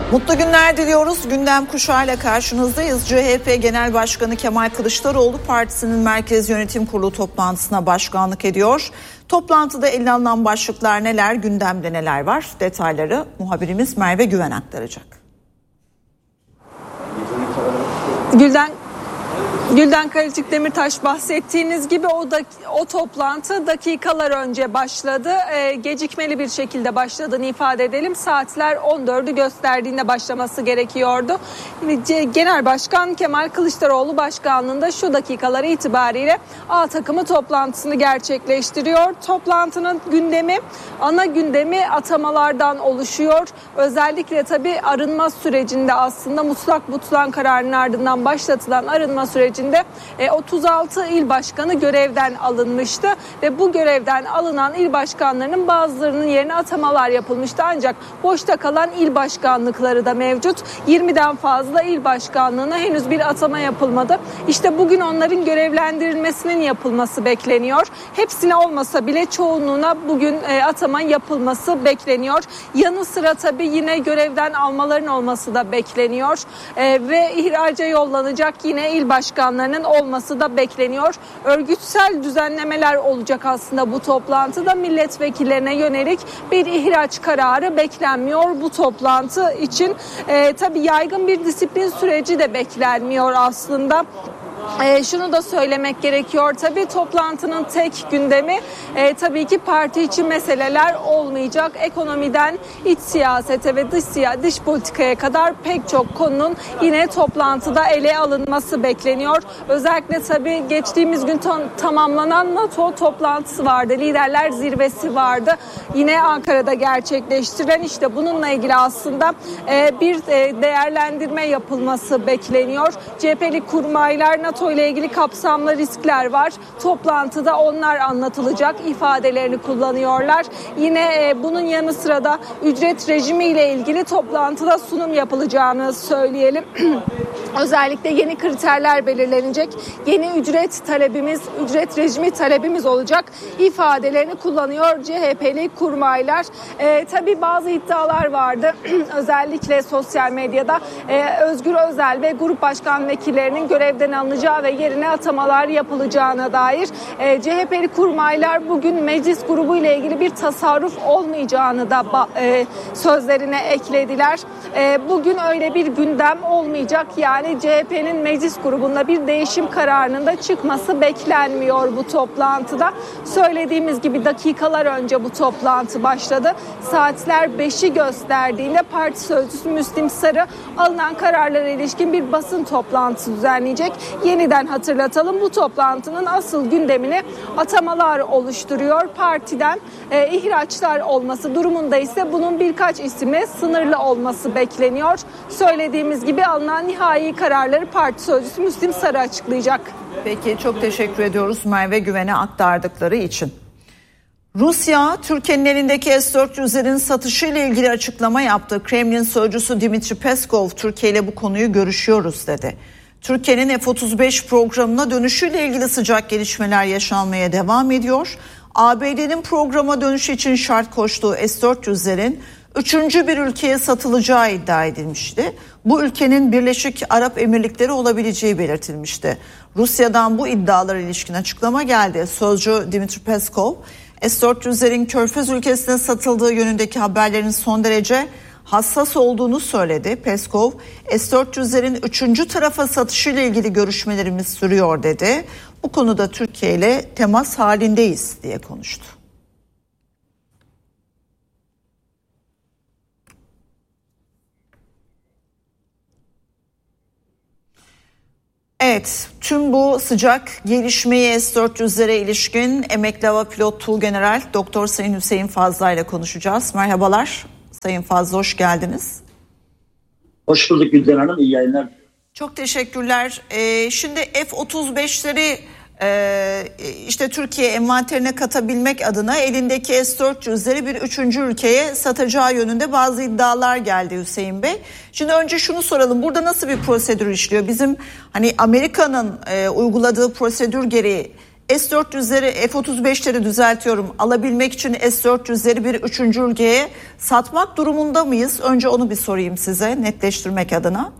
Mutlu günler diliyoruz. Gündem kuşağıyla karşınızdayız. CHP Genel Başkanı Kemal Kılıçdaroğlu partisinin Merkez Yönetim Kurulu toplantısına başkanlık ediyor. Toplantıda ele alınan başlıklar neler, gündemde neler var? Detayları muhabirimiz Merve Güven aktaracak. Gülden Karacık Demirtaş, bahsettiğiniz gibi o toplantı dakikalar önce başladı. Gecikmeli bir şekilde başladığını ifade edelim. Saatler 14'ü gösterdiğinde başlaması gerekiyordu. Genel Başkan Kemal Kılıçdaroğlu başkanlığında şu dakikalar itibariyle A takımı toplantısını gerçekleştiriyor. Toplantının ana gündemi atamalardan oluşuyor. Özellikle tabii arınma sürecinde, aslında mutlak butlan kararının ardından başlatılan arınma sürecinde 36 il başkanı görevden alınmıştı ve bu görevden alınan il başkanlarının bazılarının yerine atamalar yapılmıştı. Ancak boşta kalan il başkanlıkları da mevcut. 20'den fazla il başkanlığına henüz bir atama yapılmadı. İşte bugün onların görevlendirilmesinin yapılması bekleniyor. Hepsine olmasa bile çoğunluğuna bugün atama yapılması bekleniyor. Yanı sıra tabii yine görevden almaların olması da bekleniyor. Ve ihraca yollanacak yine il başkanlarının olması da bekleniyor. Örgütsel düzenlemeler olacak aslında bu toplantıda. Milletvekillerine yönelik bir ihraç kararı beklenmiyor bu toplantı için. Tabii yaygın bir disiplin süreci de beklenmiyor aslında. Şunu da söylemek gerekiyor, tabii toplantının tek gündemi tabii ki parti içi meseleler olmayacak. Ekonomiden iç siyasete ve dış politikaya kadar pek çok konunun yine toplantıda ele alınması bekleniyor. Özellikle tabii geçtiğimiz gün tamamlanan NATO toplantısı vardı. Liderler zirvesi vardı. Yine Ankara'da gerçekleştirilen, işte bununla ilgili aslında bir değerlendirme yapılması bekleniyor. CHP'li kurmaylar NATO ile ilgili kapsamlı riskler var. Toplantıda onlar anlatılacak, ifadelerini kullanıyorlar. Yine bunun yanı sıra da ücret rejimi ile ilgili toplantıda sunum yapılacağını söyleyelim. Özellikle yeni kriterler belirlenecek. Yeni ücret rejimi talebimiz olacak ifadelerini kullanıyor CHP'li kurmaylar. Tabii bazı iddialar vardı. Özellikle sosyal medyada Özgür Özel ve grup başkan vekillerinin görevden alınacağı ve yerine atamalar yapılacağına dair. CHP'li kurmaylar bugün meclis grubu ile ilgili bir tasarruf olmayacağını da sözlerine eklediler. Bugün öyle bir gündem olmayacak. Yani CHP'nin meclis grubunda bir değişim kararının da çıkması beklenmiyor bu toplantıda. Söylediğimiz gibi dakikalar önce bu toplantı başladı. Saatler 5'i gösterdiğinde parti sözcüsü Müslim Sarı alınan kararlara ilişkin bir basın toplantısı düzenleyecek. Yeniden hatırlatalım, bu toplantının asıl gündemini atamalar oluşturuyor. Partiden ihraçlar olması durumunda ise bunun birkaç isimle sınırlı olması bekleniyor. Söylediğimiz gibi alınan nihai kararları parti sözcüsü Müslim Sarı açıklayacak. Peki, çok teşekkür ediyoruz Merve Güven'e aktardıkları için. Rusya, Türkiye'nin elindeki S-400'lerin satışı ile ilgili açıklama yaptı. Kremlin sözcüsü Dmitri Peskov, Türkiye ile bu konuyu görüşüyoruz dedi. Türkiye'nin F-35 programına dönüşüyle ilgili sıcak gelişmeler yaşanmaya devam ediyor. ABD'nin programa dönüşü için şart koştuğu S-400'lerin üçüncü bir ülkeye satılacağı iddia edilmişti. Bu ülkenin Birleşik Arap Emirlikleri olabileceği belirtilmişti. Rusya'dan bu iddialara ilişkin açıklama geldi. Sözcü Dmitri Peskov, S-400'lerin Körfez ülkesine satıldığı yönündeki haberlerin son derece hassas olduğunu söyledi. Peskov, S-400'lerin üçüncü tarafa satışı ile ilgili görüşmelerimiz sürüyor dedi. Bu konuda Türkiye ile temas halindeyiz diye konuştu. Evet, tüm bu sıcak gelişmeyi S-400'lere ilişkin emekli hava pilot Tuğgeneral Doktor Sayın Hüseyin Fazla ile konuşacağız. Merhabalar Sayın Fazla, hoş geldiniz. Hoş bulduk Gülden Hanım, iyi yayınlar. Çok teşekkürler. Şimdi F-35'leri işte Türkiye envanterine katabilmek adına elindeki S-400'leri bir üçüncü ülkeye satacağı yönünde bazı iddialar geldi Hüseyin Bey. Şimdi önce şunu soralım, burada nasıl bir prosedür işliyor? Bizim hani Amerika'nın uyguladığı prosedür gereği S-400'leri, F-35'leri düzeltiyorum, alabilmek için S-400'leri bir üçüncü ülkeye satmak durumunda mıyız? Önce onu bir sorayım size netleştirmek adına.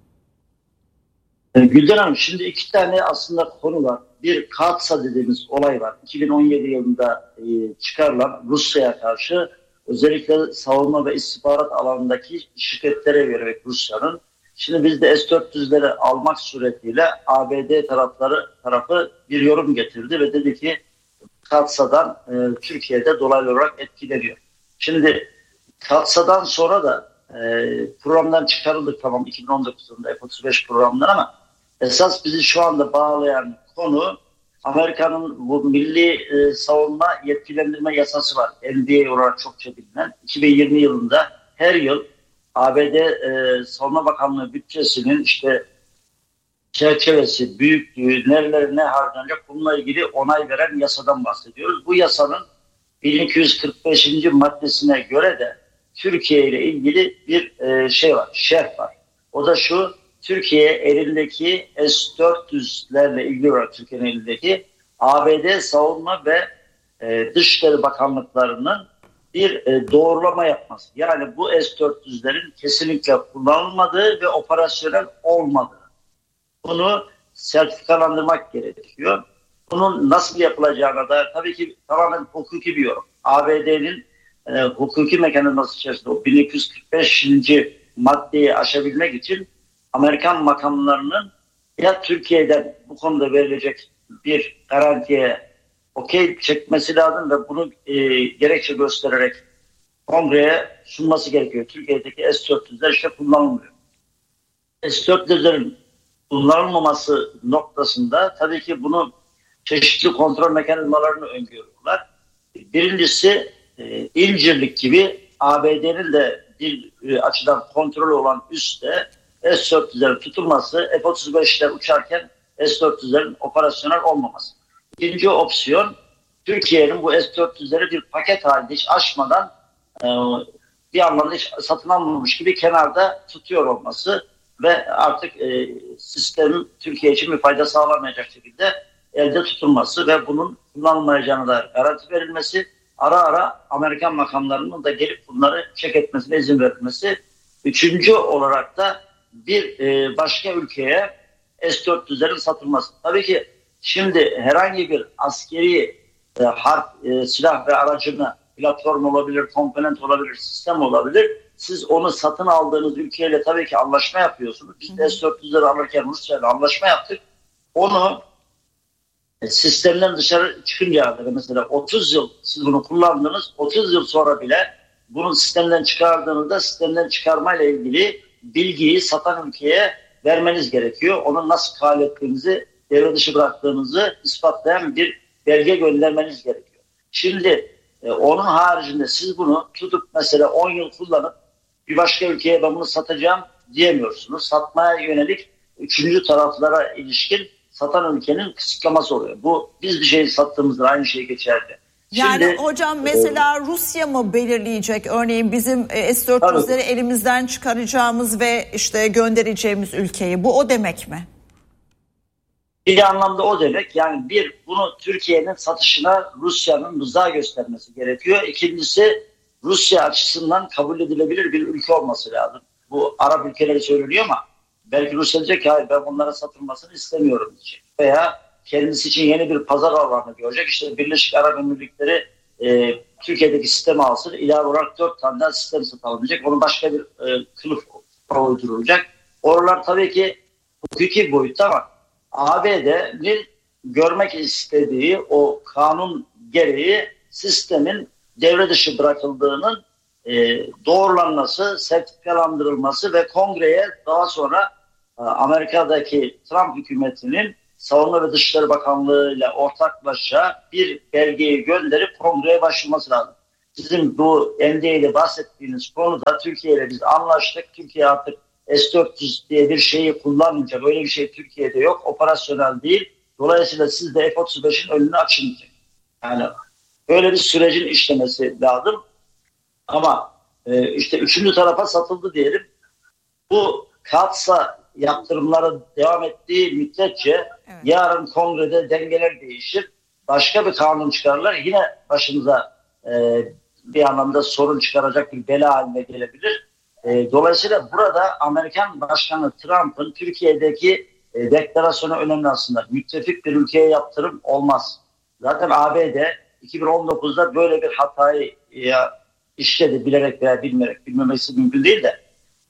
Gülden Hanım, şimdi iki tane aslında konu var. Bir, Katsa dediğimiz olay var. 2017 yılında çıkarılan Rusya'ya karşı özellikle savunma ve istihbarat alanındaki şirketlere yönelik Rusya'nın. Şimdi biz de S-400'leri almak suretiyle ABD tarafı bir yorum getirdi ve dedi ki Katsa'dan Türkiye'de dolaylı olarak etkileniyor. Şimdi Katsa'dan sonra da programdan çıkarıldık, tamam, 2019 yılında F-35 programından, ama esas bizi şu anda bağlayan konu Amerika'nın bu milli savunma yetkilendirme yasası var. NDA olarak çokça bilinen. 2020 yılında her yıl ABD Savunma Bakanlığı bütçesinin işte çerçevesi, büyüklüğü, nerelere ne harcanacak, bununla ilgili onay veren yasadan bahsediyoruz. Bu yasanın 1245. maddesine göre de Türkiye ile ilgili bir şerh var. O da şu: Türkiye elindeki S-400'lerle ilgili olarak Türkiye'nin elindeki ABD Savunma ve Dışişleri Bakanlıklarının bir doğrulama yapması. Yani bu S-400'lerin kesinlikle kullanılmadığı ve operasyonel olmadığı. Bunu sertifikalandırmak gerekiyor. Bunun nasıl yapılacağına da tabii ki tamamen hukuki bir yorum. ABD'nin hukuki mekanizması içerisinde o 1245. maddeyi aşabilmek için Amerikan makamlarının ya Türkiye'den bu konuda verilecek bir garantiye okey çekmesi lazım ve bunu gerekçe göstererek kongreye sunması gerekiyor. Türkiye'deki S-400'ler işte kullanılmıyor. S-400'lerin kullanılmaması noktasında tabii ki bunu çeşitli kontrol mekanizmalarını öngörüyorlar. Birincisi İncirlik gibi ABD'nin de bir açıdan kontrolü olan üstte S-400'lerin tutulması, F-35'ler uçarken S-400'lerin operasyonel olmaması. İkinci opsiyon, Türkiye'nin bu S-400'leri bir paket halinde hiç aşmadan bir anlamda hiç satın almamış gibi kenarda tutuyor olması ve artık sistemin Türkiye için bir fayda sağlamayacak şekilde elde tutulması ve bunun kullanılmayacağına dair garanti verilmesi, ara ara Amerikan makamlarının da gelip bunları çek etmesine izin verilmesi. Üçüncü olarak da bir başka ülkeye S-400'lerin satılması. Tabii ki şimdi herhangi bir askeri silah ve aracını, platform olabilir, komponent olabilir, sistem olabilir. Siz onu satın aldığınız ülkeyle tabii ki anlaşma yapıyorsunuz. Biz de S-400'leri alırken Rusya'yla anlaşma yaptık. Onu sistemden dışarı çıkınca mesela 30 yıl siz bunu kullandınız, 30 yıl sonra bile bunu sistemden çıkardığınızda sistemden çıkarmayla ilgili bilgiyi satan ülkeye vermeniz gerekiyor. Onun nasıl kal ettiğinizi, devre dışı bıraktığınızı ispatlayan bir belge göndermeniz gerekiyor. Şimdi onun haricinde siz bunu tutup mesela 10 yıl kullanıp bir başka ülkeye ben bunu satacağım diyemiyorsunuz. Satmaya yönelik üçüncü taraflara ilişkin satan ülkenin kısıtlaması oluyor. Bu biz bir şey sattığımızda aynı şey geçerli. Yani şimdi, hocam mesela Rusya mı belirleyecek örneğin bizim S-400'leri elimizden çıkaracağımız ve işte göndereceğimiz ülkeyi? Bu o demek mi? Bir anlamda o demek. Yani bir, bunu Türkiye'nin satışına Rusya'nın rıza göstermesi gerekiyor. İkincisi, Rusya açısından kabul edilebilir bir ülke olması lazım. Bu Arap ülkeleri söyleniyor ama belki Rusya diyecek ki hayır, ben bunlara satılmasını istemiyorum diyecek. Veya kendisi için yeni bir pazar alanı görecek. İşte Birleşik Arap Emirlikleri Türkiye'deki sistemi alsın. İlave olarak 4 tane daha sistem satalım diyecek. Onun başka bir kılıf uydurulacak. Oralar tabii ki hukuki boyutta ama ABD'nin görmek istediği o kanun gereği sistemin devre dışı bırakıldığının doğrulanması, sertifikalandırılması ve kongreye daha sonra Amerika'daki Trump hükümetinin Savunma ve Dışişleri Bakanlığı ile ortaklaşa bir belgeyi gönderip kongreye başvurması lazım. Sizin bu NDA ile bahsettiğiniz konuda Türkiye ile biz anlaştık. Türkiye artık S-400 diye bir şeyi kullanmayacak. Öyle bir şey Türkiye'de yok. Operasyonel değil. Dolayısıyla siz de F-35'in önünü açmayacak. Yani böyle bir sürecin işlemesi lazım. Ama işte üçüncü tarafa satıldı diyelim. Bu Katsa yaptırımları devam ettiği müddetçe yarın kongrede dengeler değişir. başka bir kanun çıkarırlar. Yine başımıza bir anlamda sorun çıkaracak bir bela haline gelebilir. Dolayısıyla burada Amerikan Başkanı Trump'ın Türkiye'deki deklarasyonu önemli aslında. Müttefik bir ülkeye yaptırım olmaz. Zaten ABD 2019'da böyle bir hatayı işledi, bilerek veya bilmeyerek, bilmemesi mümkün değil de.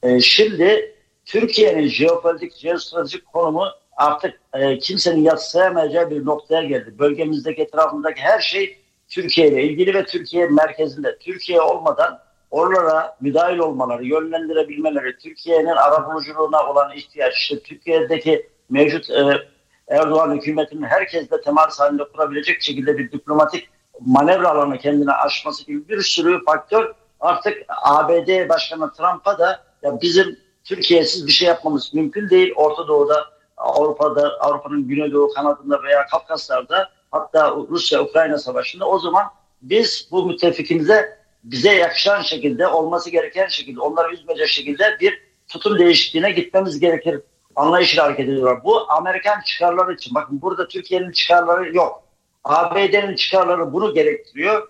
Şimdi Türkiye'nin jeopolitik, jeostratejik konumu artık kimsenin yadsıyamayacağı bir noktaya geldi. Bölgemizdeki, etrafındaki her şey Türkiye ile ilgili ve Türkiye merkezinde. Türkiye olmadan oralara müdahil olmaları, yönlendirebilmeleri, Türkiye'nin arabuluculuğuna olan ihtiyaç, işte Türkiye'deki mevcut Erdoğan hükümetinin herkesle temas halinde kurabilecek şekilde bir diplomatik manevra alanı kendine aşması gibi bir sürü faktör artık ABD Başkanı Trump'a da ya bizim Türkiye'siz bir şey yapmamız mümkün değil. Orta Doğu'da, Avrupa'da, Avrupa'nın Güneydoğu kanadında veya Kafkaslar'da, hatta Rusya-Ukrayna savaşında, o zaman biz bu müttefikimize bize yakışan şekilde, olması gereken şekilde, onları üzmeyecek şekilde bir tutum değişikliğine gitmemiz gerekir anlayışıyla hareket ediyorlar. Bu Amerikan çıkarları için. Bakın burada Türkiye'nin çıkarları yok. ABD'nin çıkarları bunu gerektiriyor.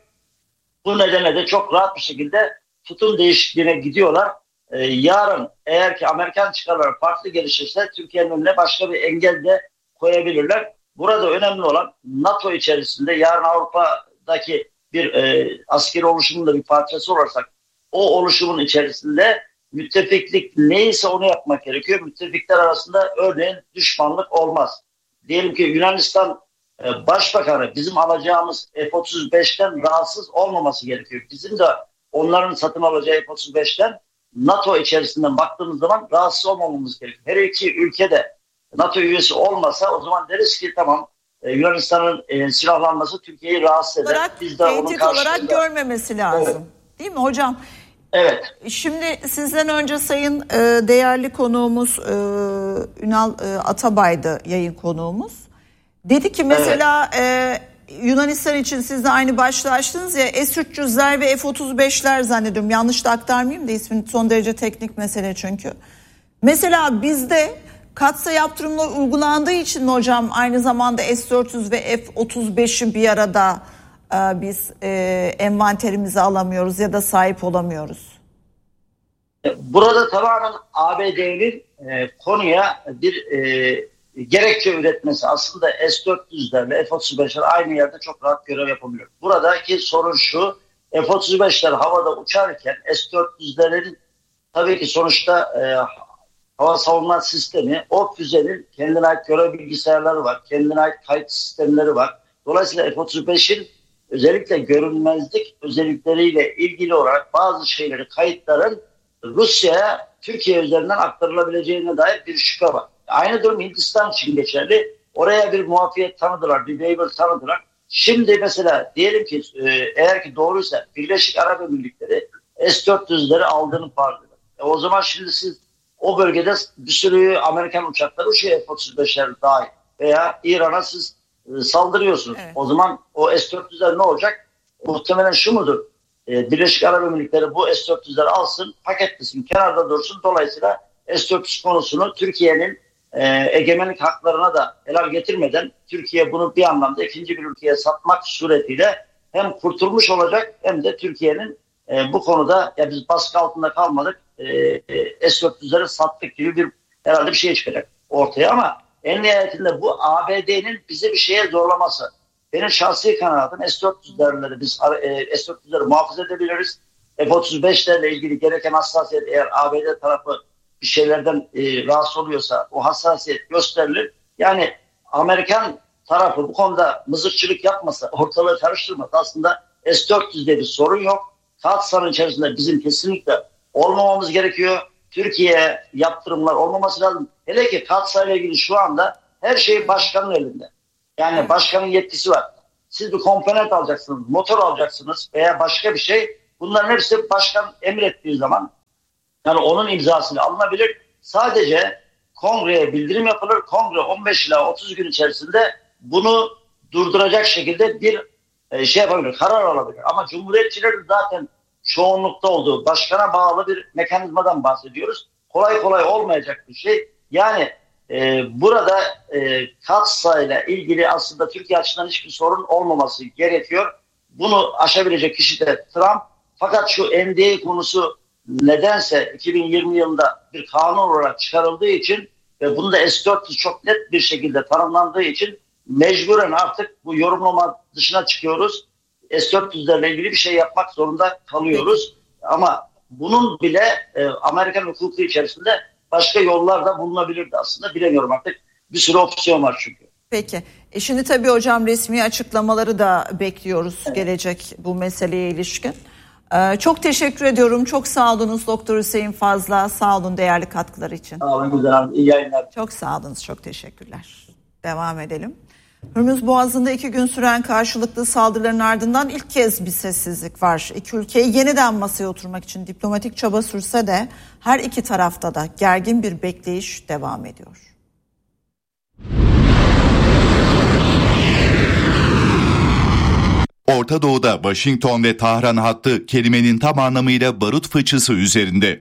Bu nedenle de çok rahat bir şekilde tutum değişikliğine gidiyorlar. Yarın eğer ki Amerikan çıkarları farklı gelişirse Türkiye'nin önüne başka bir engel de koyabilirler. Burada önemli olan NATO içerisinde yarın Avrupa'daki bir askeri oluşumun da bir parçası olursak o oluşumun içerisinde müttefiklik neyse onu yapmak gerekiyor. Müttefikler arasında örneğin düşmanlık olmaz. Diyelim ki Yunanistan Başbakanı bizim alacağımız F-35'ten rahatsız olmaması gerekiyor. Bizim de onların satın alacağı F-35'ten NATO içerisinden baktığımız zaman rahatsız olmamamız gerekiyor. Her iki ülke de NATO üyesi olmasa o zaman deriz ki tamam, Yunanistan'ın silahlanması Türkiye'yi rahatsız eder. Biz de tehdit olarak görmemesi lazım. Evet. Değil mi hocam? Evet. Şimdi sizden önce sayın değerli konuğumuz Ünal Atabay'dı yayın konuğumuz. Dedi ki mesela Yunanistan için siz de aynı başlığı açtınız ya, S-300'ler ve F-35'ler zannediyorum. Yanlış da aktarmayayım da ismin son derece teknik mesele çünkü. Mesela bizde katsa yaptırımlar uygulandığı için mi hocam aynı zamanda S-400 ve F-35'i bir arada biz envanterimize alamıyoruz ya da sahip olamıyoruz? Burada tamamen ABD'nin konuya bir gerekçe üretmesi. Aslında S-400'lerle F-35'ler aynı yerde çok rahat görev yapabiliyor. Buradaki sorun şu: F-35'ler havada uçarken S-400'lerin tabii ki sonuçta hava savunma sistemi, o füzenin kendine ait görev bilgisayarları var, kendine ait kayıt sistemleri var. Dolayısıyla F-35'in özellikle görünmezlik özellikleriyle ilgili olarak bazı şeyleri, kayıtların Rusya'ya Türkiye üzerinden aktarılabileceğine dair bir şüphe var. Aynı durum Hindistan için geçerli. Oraya bir muafiyet tanıdılar, bir waiver tanıdılar. Şimdi mesela diyelim ki eğer ki doğruysa Birleşik Arap Emirlikleri S-400'leri aldığını farz eder. O zaman şimdi siz o bölgede bir sürü Amerikan uçakları uçuyor, F-35'ler dahil. Veya İran'a siz saldırıyorsunuz. Evet. O zaman o S-400'ler ne olacak? Muhtemelen şu mudur? Birleşik Arap Emirlikleri bu S-400'leri alsın, paketlesin, kenarda dursun. Dolayısıyla S-400 konusunu Türkiye'nin egemenlik haklarına da helal getirmeden Türkiye bunu bir anlamda ikinci bir ülkeye satmak suretiyle hem kurtulmuş olacak hem de Türkiye'nin bu konuda ya biz baskı altında kalmadık, S-400'leri sattık gibi bir herhalde bir şey çıkacak ortaya. Ama en nihayetinde bu ABD'nin bize bir şeye zorlaması. Benim şahsi kanaatim S-400'lerle biz S-400'leri muhafaza edebiliriz. F-35'lerle ilgili gereken hassasiyet, eğer ABD tarafı bir şeylerden rahatsız oluyorsa o hassasiyet gösterilir. Yani Amerikan tarafı bu konuda mızıkçılık yapmasa, ortalığı karıştırmasa aslında S-400'de bir sorun yok. Kağıt sahanın içerisinde bizim kesinlikle olmamamız gerekiyor. Türkiye'ye yaptırımlar olmaması lazım. Hele ki kağıt sahayla ilgili şu anda her şey başkanın elinde. Yani başkanın yetkisi var. Siz bir komponent alacaksınız, motor alacaksınız veya başka bir şey. Bunların hepsi başkan emrettiği zaman yani onun imzasıyla alınabilir. Sadece kongreye bildirim yapılır. Kongre 15 ila 30 gün içerisinde bunu durduracak şekilde bir şey yapabilir, karar alabilir. Ama cumhuriyetçilerin zaten çoğunlukta olduğu başkana bağlı bir mekanizmadan bahsediyoruz. Kolay kolay olmayacak bir şey. Yani Burada katsayıyla ilgili aslında Türkiye açısından hiçbir sorun olmaması gerekiyor. Bunu aşabilecek kişi de Trump. Fakat şu NDA konusu nedense 2020 yılında bir kanun olarak çıkarıldığı için ve bunda S-400 çok net bir şekilde tanımlandığı için mecburen artık bu yorumlama dışına çıkıyoruz. S-400'lerle ilgili bir şey yapmak zorunda kalıyoruz. Ama bunun bile Amerikan hukuku içerisinde başka yollar da bulunabilirdi aslında. Bilemiyorum artık. Bir sürü opsiyon var çünkü. Peki. Şimdi tabii hocam resmi açıklamaları da bekliyoruz gelecek bu meseleye ilişkin. Çok teşekkür ediyorum. Çok sağ olunuz Doktor Hüseyin Fazla. Sağ olun değerli katkıları için. Sağ olun Güzel Hanım. İyi yayınlar. Çok sağ olunuz. Çok teşekkürler. Devam edelim. Hürmüz Boğazı'nda 2 gün süren karşılıklı saldırıların ardından ilk kez bir sessizlik var. İki ülkeyi yeniden masaya oturmak için diplomatik çaba sürse de her iki tarafta da gergin bir bekleyiş devam ediyor. Orta Doğu'da Washington ve Tahran hattı kelimenin tam anlamıyla barut fıçısı üzerinde.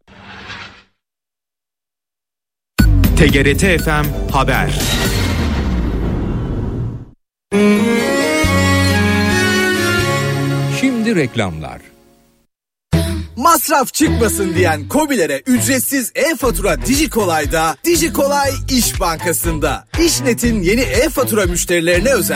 TGRT FM Haber. Şimdi reklamlar. Masraf çıkmasın diyen KOBİ'lere ücretsiz e-fatura Dijikolay'da, Dijikolay İş Bankası'nda. İşnet'in yeni e-fatura müşterilerine özel